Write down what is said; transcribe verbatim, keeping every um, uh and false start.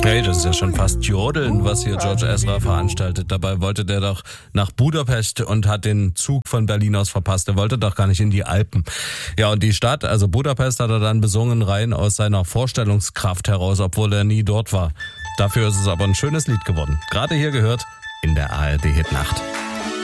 Okay, das ist ja schon fast Jodeln, was hier George Ezra veranstaltet. Dabei wollte der doch nach Budapest und hat den Zug von Berlin aus verpasst. Er wollte doch gar nicht in die Alpen. Ja, und die Stadt, also Budapest, hat er dann besungen rein aus seiner Vorstellungskraft heraus, obwohl er nie dort war. Dafür ist es aber ein schönes Lied geworden. Gerade hier gehört in der A R D Hitnacht.